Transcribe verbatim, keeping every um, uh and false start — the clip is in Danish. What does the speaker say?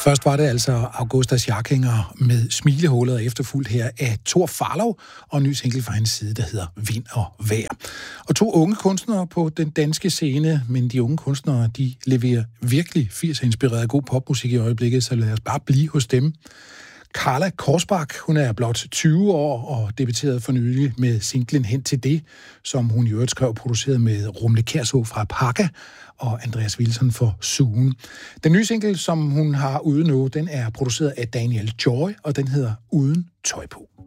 Først var det altså Augusta Scharkinger med Smilehullet, og efterfulgt her af Thor Farlov og en ny single fra hans side, der hedder Vind og Vejr. Og to unge kunstnere på den danske scene, men de unge kunstnere, de leverer virkelig firs-inspireret god popmusik i øjeblikket, så lad os bare blive hos dem. Carla Korsbak, hun er blot tyve år og debuterede for nylig med singlen Hen til det, som hun i øvrigt skrev og produceret med Rumle Kjærså fra Pakka og Andreas Wilson for Sugen. Den nye single, som hun har ude nu, den er produceret af Daniel Joy, og den hedder Uden tøj på.